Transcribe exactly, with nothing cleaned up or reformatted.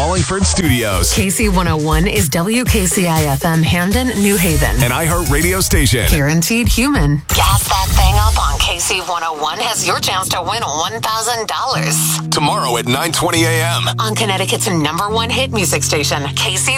Wallingford Studios. K C one oh one is W K C I F M Hamden, New Haven. An iHeart radio station. Guaranteed human. Gas that thing up on K C one oh one has your chance to win one thousand dollars. Tomorrow at nine twenty a.m. on Connecticut's number one hit music station, K C